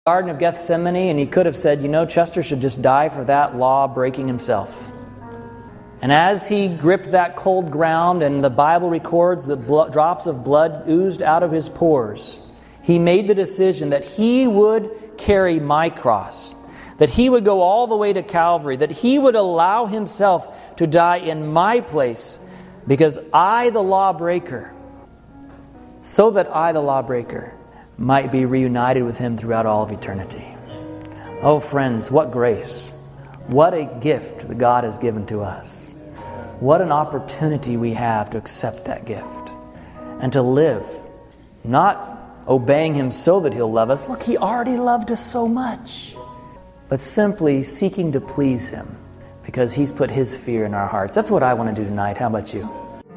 Garden of Gethsemane, and he could have said, Chester should just die for that law breaking himself. And as he gripped that cold ground, and the Bible records that drops of blood oozed out of his pores, he made the decision that he would carry my cross, that he would go all the way to Calvary, that he would allow himself to die in my place, because I, the lawbreaker, so that I, the lawbreaker, might be reunited with him throughout all of eternity. Oh, friends, what grace. What a gift that God has given to us. What an opportunity we have to accept that gift and to live, not obeying him so that he'll love us. Look, he already loved us so much. But simply seeking to please him because he's put his fear in our hearts. That's what I want to do tonight. How about you?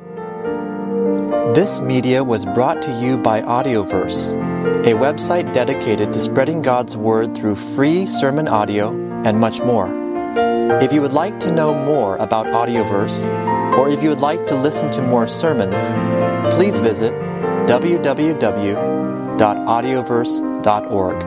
This media was brought to you by Audioverse, a website dedicated to spreading God's Word through free sermon audio and much more. If you would like to know more about Audioverse, or if you would like to listen to more sermons, please visit www.audioverse.org.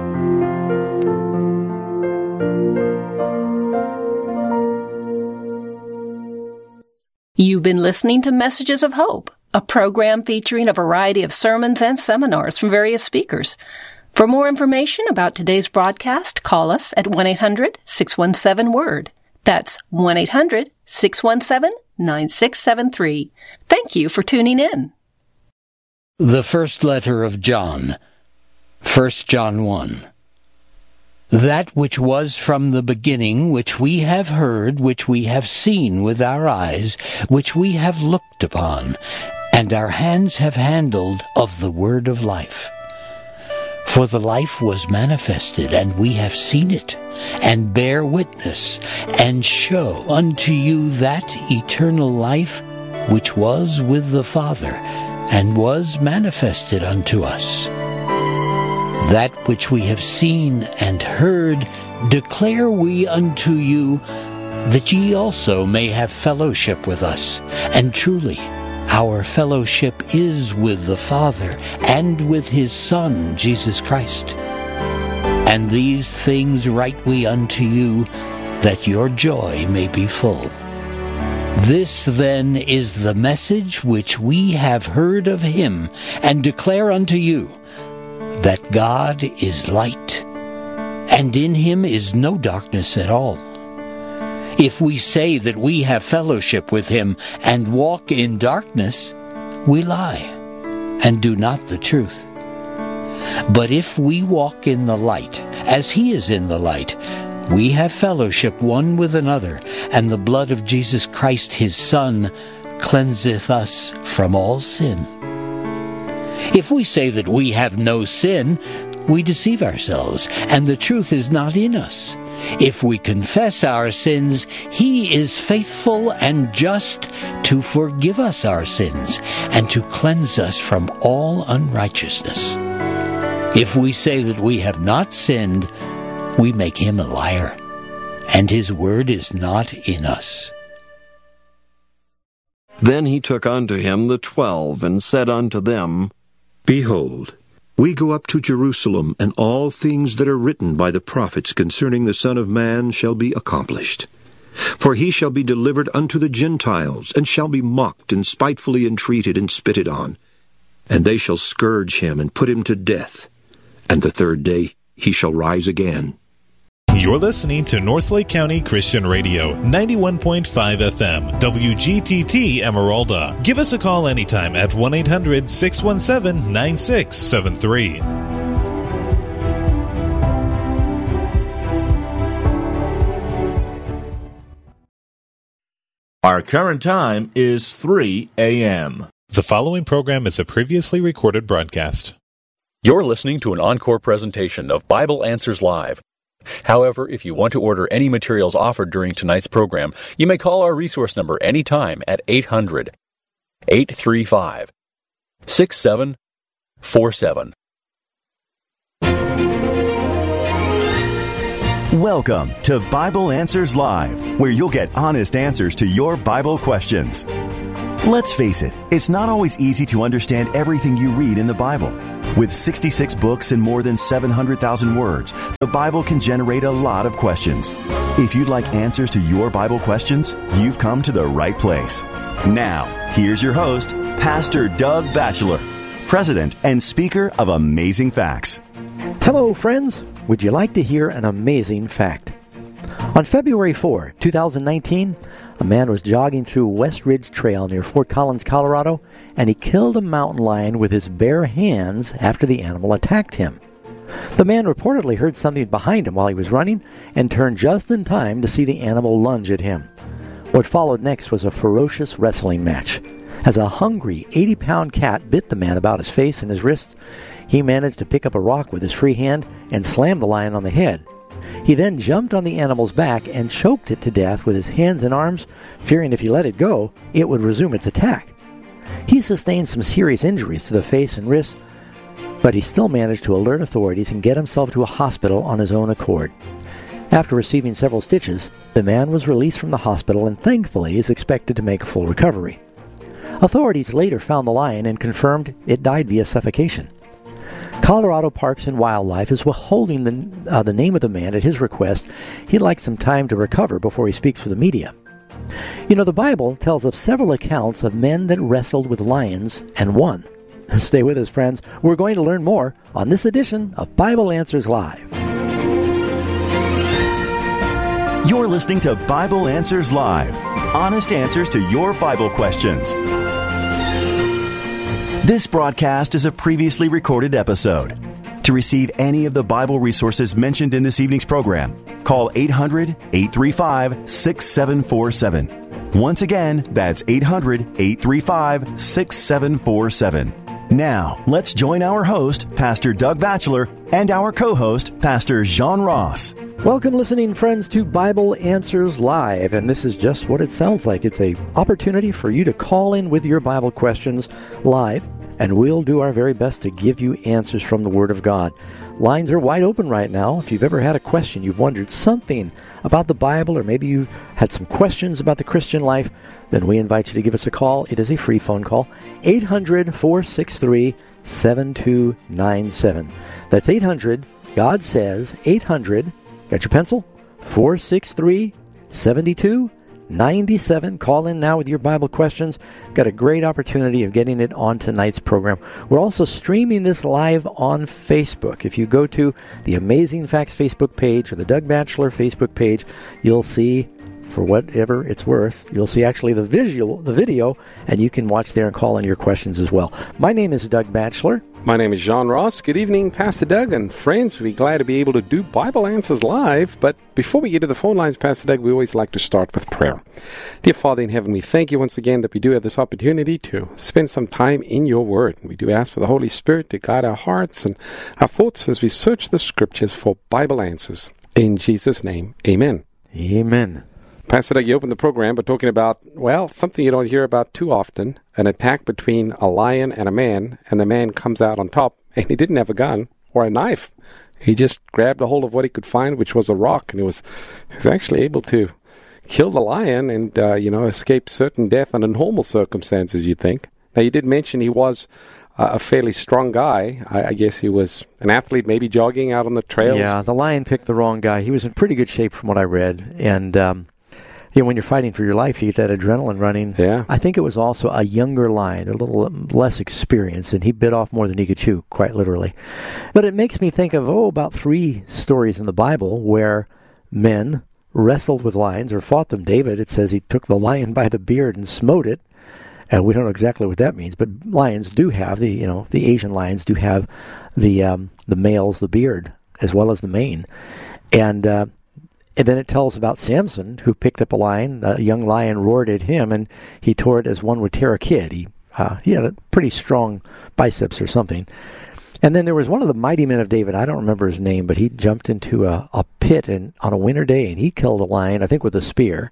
You've been listening to Messages of Hope, a program featuring a variety of sermons and seminars from various speakers. For more information about today's broadcast, call us at 1-800-617-WORD. That's 1-800-617-9673. Thank you for tuning in. The first letter of John, 1 John 1. That which was from the beginning, which we have heard, which we have seen with our eyes, which we have looked upon, and our hands have handled of the word of life. For the life was manifested, and we have seen it, and bear witness, and show unto you that eternal life which was with the Father, and was manifested unto us. That which we have seen and heard declare we unto you, that ye also may have fellowship with us. And truly, our fellowship is with the Father and with his Son, Jesus Christ. And these things write we unto you, that your joy may be full. This then is the message which we have heard of him, and declare unto you, that God is light, and in him is no darkness at all. If we say that we have fellowship with him and walk in darkness, we lie, and do not the truth. But if we walk in the light, as he is in the light, we have fellowship one with another, and the blood of Jesus Christ his Son cleanseth us from all sin. If we say that we have no sin, we deceive ourselves, and the truth is not in us. If we confess our sins, he is faithful and just to forgive us our sins and to cleanse us from all unrighteousness. If we say that we have not sinned, we make him a liar, and his word is not in us. Then he took unto him the 12, and said unto them, Behold, we go up to Jerusalem, and all things that are written by the prophets concerning the Son of Man shall be accomplished. For he shall be delivered unto the Gentiles, and shall be mocked, and spitefully entreated, and spitted on. And they shall scourge him, and put him to death. And the third day he shall rise again. You're listening to Northlake County Christian Radio, 91.5 FM, WGTT Emeralda. Give us a call anytime at 1-800-617-9673. Our current time is 3 a.m. The following program is a previously recorded broadcast. You're listening to an encore presentation of Bible Answers Live. However, if you want to order any materials offered during tonight's program, you may call our resource number anytime at 800-835-6747. Welcome to Bible Answers Live, where you'll get honest answers to your Bible questions. Let's face it, it's not always easy to understand everything you read in the Bible. With 66 books and more than 700,000 words, the Bible can generate a lot of questions. If you'd like answers to your Bible questions, you've come to the right place. Now, here's your host, Pastor Doug Batchelor, President and Speaker of Amazing Facts. Hello, friends. Would you like to hear an amazing fact? On February 4, 2019, a man was jogging through West Ridge Trail near Fort Collins, Colorado, and he killed a mountain lion with his bare hands after the animal attacked him. The man reportedly heard something behind him while he was running and turned just in time to see the animal lunge at him. What followed next was a ferocious wrestling match. As a hungry 80-pound cat bit the man about his face and his wrists, he managed to pick up a rock with his free hand and slam the lion on the head. He then jumped on the animal's back and choked it to death with his hands and arms, fearing if he let it go, it would resume its attack. He sustained some serious injuries to the face and wrists, but he still managed to alert authorities and get himself to a hospital on his own accord. After receiving several stitches, the man was released from the hospital and thankfully is expected to make a full recovery. Authorities later found the lion and confirmed it died via suffocation. Colorado Parks and Wildlife is withholding the name of the man at his request. He'd like some time to recover before he speaks with the media. You know, the Bible tells of several accounts of men that wrestled with lions and won. Stay with us, friends. We're going to learn more on this edition of Bible Answers Live. You're listening to Bible Answers Live. Honest answers to your Bible questions. This broadcast is a previously recorded episode. To receive any of the Bible resources mentioned in this evening's program, call 800-835-6747. Once again, that's 800-835-6747. Now, let's join our host, Pastor Doug Batchelor, and our co-host, Pastor John Ross. Welcome, listening friends, to Bible Answers Live, and this is just what it sounds like. It's an opportunity for you to call in with your Bible questions live, and we'll do our very best to give you answers from the Word of God. Lines are wide open right now. If you've ever had a question, you've wondered something about the Bible, or maybe you had some questions about the Christian life, then we invite you to give us a call. It is a free phone call, 800-463-7297. That's 800, God says, 800, got your pencil? 463-7297. Call in now with your Bible questions. Got a great opportunity of getting it on tonight's program. We're also streaming this live on Facebook. If you go to the Amazing Facts Facebook page or the Doug Batchelor Facebook page, you'll see, for whatever it's worth, you'll see actually the video, and you can watch there and call in your questions as well. My name is Doug Batchelor. My name is John Ross. Good evening, Pastor Doug and friends. We're glad to be able to do Bible Answers Live. But before we get to the phone lines, Pastor Doug, we always like to start with prayer. Dear Father in heaven, we thank you once again that we do have this opportunity to spend some time in your word. We do ask for the Holy Spirit to guide our hearts and our thoughts as we search the scriptures for Bible answers. In Jesus' name, amen. Amen. Pastor Doug, you opened the program by talking about, well, something you don't hear about too often, an attack between a lion and a man, and the man comes out on top, and he didn't have a gun or a knife. He just grabbed a hold of what he could find, which was a rock, and he was actually able to kill the lion and, escape certain death under normal circumstances, you'd think. Now, you did mention he was a fairly strong guy. I guess he was an athlete, maybe jogging out on the trails. Yeah, the lion picked the wrong guy. He was in pretty good shape from what I read, and when you're fighting for your life, you get that adrenaline running. Yeah. I think it was also a younger lion, a little less experienced, and he bit off more than he could chew, quite literally. But it makes me think of, about 3 stories in the Bible where men wrestled with lions or fought them. David, it says he took the lion by the beard and smote it. And we don't know exactly what that means, but lions do have, the Asian lions do have the males, the beard, as well as the mane. And then it tells about Samson, who picked up a lion. A young lion roared at him, and he tore it as one would tear a kid. He had a pretty strong biceps or something. And then there was one of the mighty men of David. I don't remember his name, but he jumped into a pit on a winter day, and he killed a lion, I think with a spear.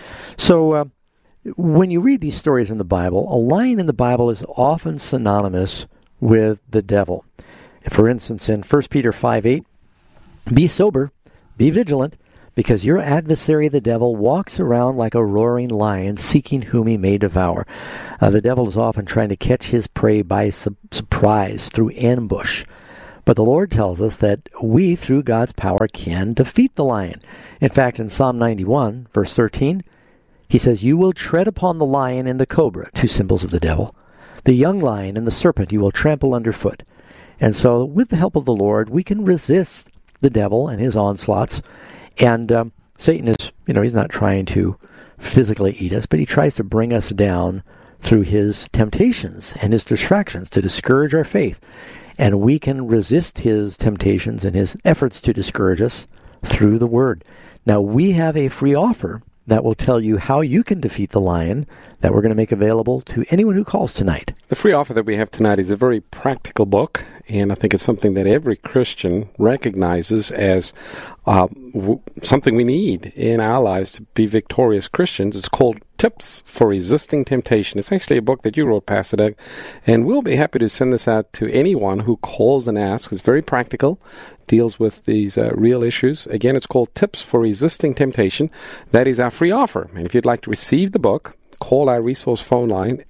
So when you read these stories in the Bible, a lion in the Bible is often synonymous with the devil. For instance, in 1 Peter 5:8, be sober, be vigilant, because your adversary, the devil, walks around like a roaring lion, seeking whom he may devour. The devil is often trying to catch his prey by surprise, through ambush. But the Lord tells us that we, through God's power, can defeat the lion. In fact, in Psalm 91, verse 13, he says, "You will tread upon the lion and the cobra," two symbols of the devil. "The young lion and the serpent you will trample underfoot." And so, with the help of the Lord, we can resist the devil and his onslaughts. And Satan is, he's not trying to physically eat us, but he tries to bring us down through his temptations and his distractions to discourage our faith. And we can resist his temptations and his efforts to discourage us through the Word. Now, we have a free offer that will tell you how you can defeat the lion that we're going to make available to anyone who calls tonight. The free offer that we have tonight is a very practical book, and I think it's something that every Christian recognizes as something we need in our lives to be victorious Christians. It's called Tips for Resisting Temptation. It's actually a book that you wrote, Pastor Doug, and we'll be happy to send this out to anyone who calls and asks. It's very practical, deals with these real issues. Again, it's called Tips for Resisting Temptation. That is our free offer. And if you'd like to receive the book, call our resource phone line,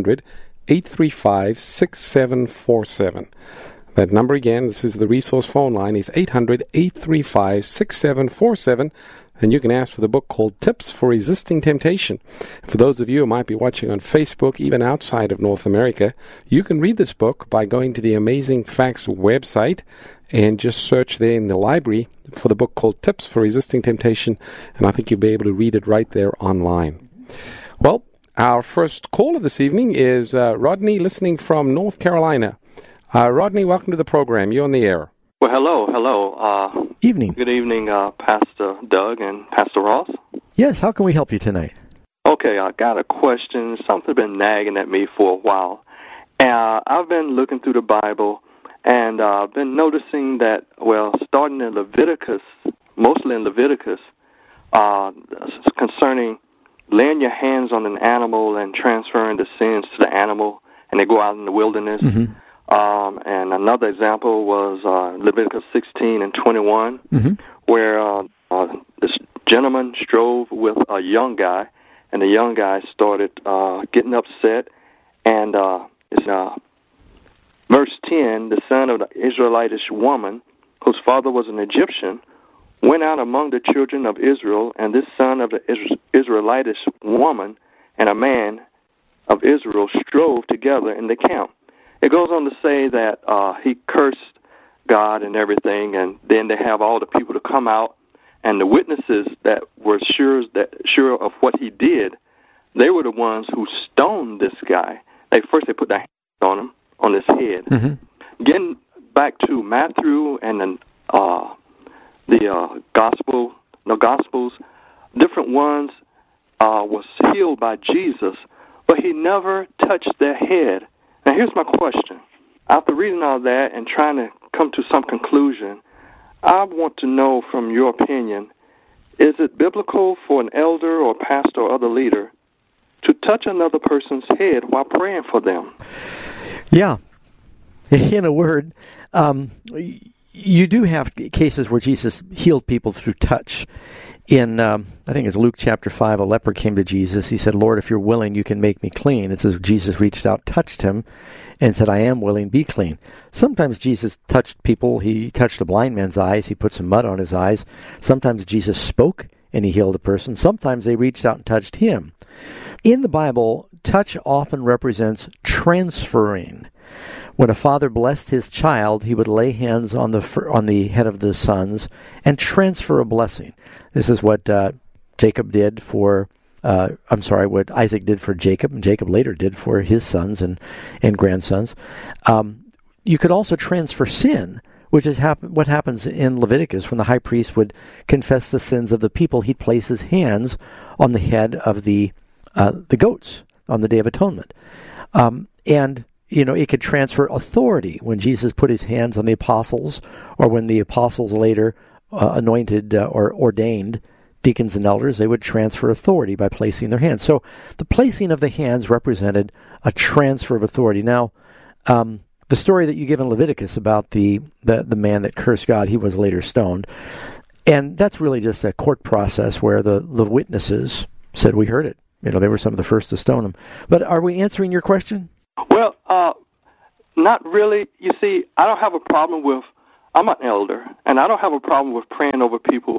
800-835-6747. That number again, this is the resource phone line, is 800-835-6747. And you can ask for the book called Tips for Resisting Temptation. For those of you who might be watching on Facebook, even outside of North America, you can read this book by going to the Amazing Facts website and just search there in the library for the book called Tips for Resisting Temptation, and I think you'll be able to read it right there online. Well, our first caller this evening is Rodney, listening from North Carolina. Rodney, welcome to the program. You're on the air. Well, hello. Evening. Good evening, Pastor Doug and Pastor Ross. Yes, how can we help you tonight? Okay, I got a question. Something's been nagging at me for a while. I've been looking through the Bible, and I've been noticing that, starting in Leviticus, mostly in Leviticus, concerning laying your hands on an animal and transferring the sins to the animal, and they go out in the wilderness. Mm-hmm. And another example was Leviticus 16 and 21, where this gentleman strove with a young guy, and the young guy started getting upset. And it's verse 10, the son of the Israelitish woman, whose father was an Egyptian, went out among the children of Israel, and this son of the Israelitish woman and a man of Israel strove together in the camp. It goes on to say that he cursed God and everything, and then they have all the people to come out, and the witnesses that were sure of what he did, they were the ones who stoned this guy. They put their hands on him, on his head. Mm-hmm. Getting back to Matthew and the Gospels, different ones was healed by Jesus, but he never touched their head. Now, here's my question. After reading all that and trying to come to some conclusion, I want to know from your opinion, is it biblical for an elder or pastor or other leader to touch another person's head while praying for them? Yeah. In a word, you do have cases where Jesus healed people through touch. In, I think it's Luke chapter 5, a leper came to Jesus. He said, "Lord, if you're willing, you can make me clean." It says Jesus reached out, touched him, and said, "I am willing, be clean." Sometimes Jesus touched people. He touched a blind man's eyes. He put some mud on his eyes. Sometimes Jesus spoke, and he healed a person. Sometimes they reached out and touched him. In the Bible, touch often represents transferring. When a father blessed his child, he would lay hands on the head of the sons and transfer a blessing. This is what Jacob did for, what Isaac did for Jacob, and Jacob later did for his sons and grandsons. You could also transfer sin, which is what happens in Leviticus when the high priest would confess the sins of the people. He'd place his hands on the head of the goats on the Day of Atonement. It could transfer authority when Jesus put his hands on the apostles, or when the apostles later anointed or ordained deacons and elders, they would transfer authority by placing their hands. So the placing of the hands represented a transfer of authority. Now, the story that you give in Leviticus about the man that cursed God, he was later stoned. And that's really just a court process where the witnesses said, we heard it. They were some of the first to stone him. But are we answering your question? Well, not really. You see, I don't have a problem with, I'm an elder, and I don't have a problem with praying over people.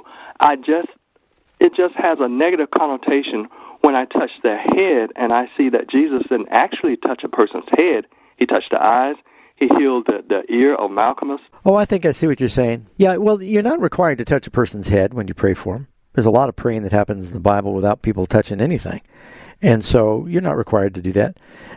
It just has a negative connotation when I touch their head, and I see that Jesus didn't actually touch a person's head. He touched the eyes. He healed the ear of Malcolmus. Oh, I think I see what you're saying. Yeah, well, you're not required to touch a person's head when you pray for them. There's a lot of praying that happens in the Bible without people touching anything. And so you're not required to do that.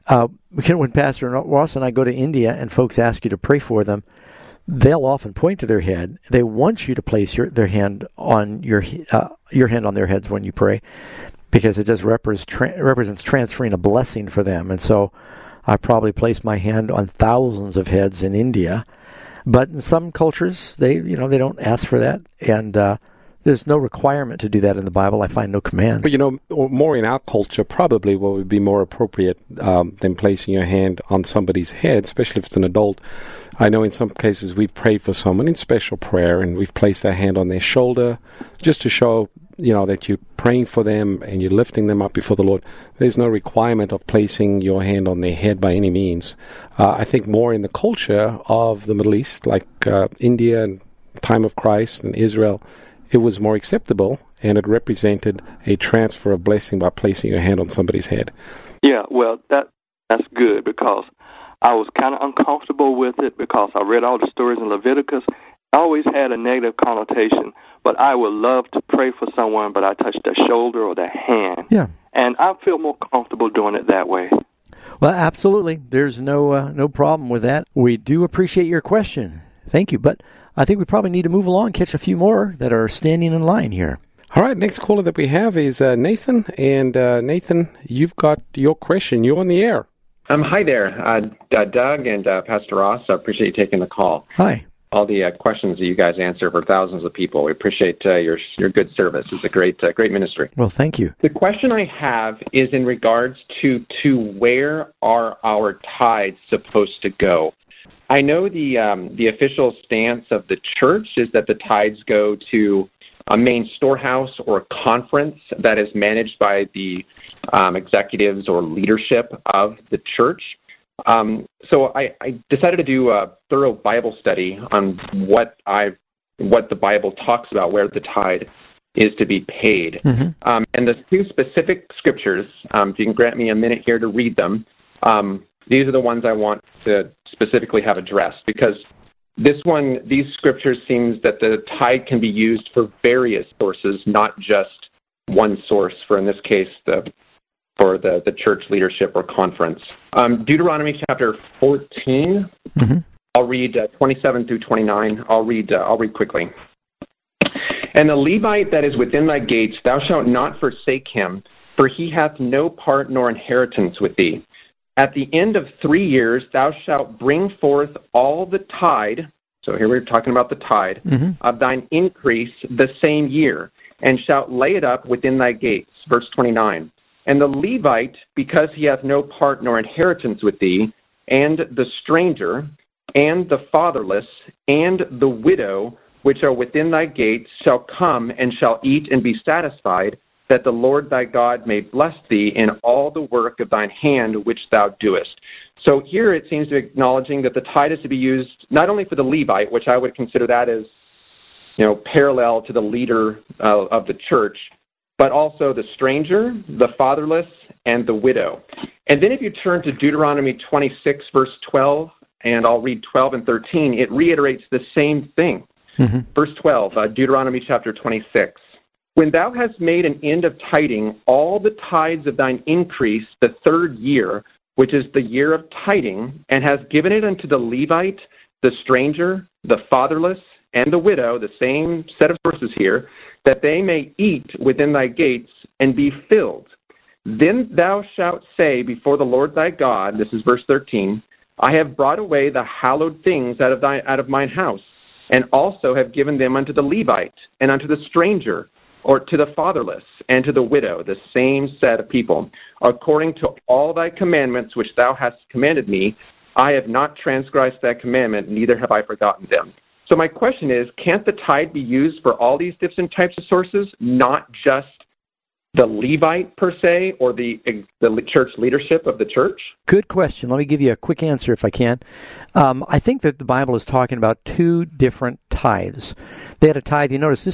When Pastor Ross and I go to India and folks ask you to pray for them, they'll often point to their head. They want you to place their hand on your hand on their heads when you pray, because it just represents transferring a blessing for them. And so I probably place my hand on thousands of heads in India, but in some cultures they don't ask for that, and there's no requirement to do that in the Bible. I find no command. But more in our culture, probably what would be more appropriate than placing your hand on somebody's head, especially if it's an adult. I know in some cases we've prayed for someone in special prayer, and we've placed our hand on their shoulder just to show, that you're praying for them and you're lifting them up before the Lord. There's no requirement of placing your hand on their head by any means. I think more in the culture of the Middle East, like India and time of Christ and Israel, it was more acceptable, and it represented a transfer of blessing by placing your hand on somebody's head. Yeah, well, that's good, because I was kind of uncomfortable with it, because I read all the stories in Leviticus. I always had a negative connotation, but I would love to pray for someone, but I touch their shoulder or their hand. Yeah. And I feel more comfortable doing it that way. Well, absolutely. There's no problem with that. We do appreciate your question. Thank you. But I think we probably need to move along, catch a few more that are standing in line here. All right, next caller that we have is Nathan. And Nathan, you've got your question. You're on the air. Hi there, Doug and Pastor Ross. I appreciate you taking the call. Hi. All the questions that you guys answer for thousands of people. We appreciate your good service. It's a great ministry. Well, thank you. The question I have is in regards to where are our tithes supposed to go? I know the official stance of the church is that the tithes go to a main storehouse or a conference that is managed by the executives or leadership of the church. So I decided to do a thorough Bible study on what the Bible talks about, where the tithe is to be paid. Mm-hmm. And the two specific scriptures, if you can grant me a minute here to read them, these are the ones I want to specifically have addressed, because these scriptures seems that the tithe can be used for various sources, not just one source, for in this case, for the church leadership or conference. Deuteronomy chapter 14, mm-hmm. I'll read 27 through 29. I'll read quickly. And the Levite that is within thy gates, thou shalt not forsake him, for he hath no part nor inheritance with thee. At the end of 3 years, thou shalt bring forth all the tithe, so here we're talking about the tithe, mm-hmm. of thine increase the same year, and shalt lay it up within thy gates. Verse 29. And the Levite, because he hath no part nor inheritance with thee, and the stranger, and the fatherless, and the widow, which are within thy gates, shall come and shall eat and be satisfied, that the Lord thy God may bless thee in all the work of thine hand which thou doest. So here it seems to be acknowledging that the tithe is to be used not only for the Levite, which I would consider that as, parallel to the leader of the church, but also the stranger, the fatherless, and the widow. And then if you turn to Deuteronomy 26, verse 12, and I'll read 12 and 13, it reiterates the same thing. Mm-hmm. Verse 12, Deuteronomy chapter 26. When thou hast made an end of tithing all the tithes of thine increase the 3rd year, which is the year of tithing, and hast given it unto the Levite, the stranger, the fatherless, and the widow, the same set of verses here, that they may eat within thy gates and be filled. Then thou shalt say before the Lord thy God, this is verse 13, I have brought away the hallowed things out of mine house, and also have given them unto the Levite, and unto the stranger, or to the fatherless, and to the widow, the same set of people. According to all thy commandments which thou hast commanded me, I have not transgressed that commandment, neither have I forgotten them. So my question is, can't the tithe be used for all these different types of sources, not just the Levite per se, or the church leadership of the church? Good question. Let me give you a quick answer if I can. I think that the Bible is talking about two different tithes. They had a tithe. You notice this